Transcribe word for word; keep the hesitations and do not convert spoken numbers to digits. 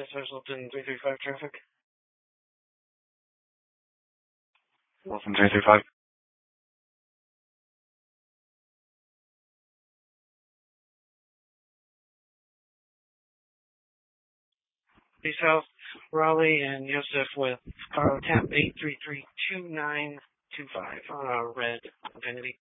This is Wilton three three five traffic. Wilton three three five. East South, Raleigh, and Yosef with Carl Tap eight three three two nine two five on a red Infinity.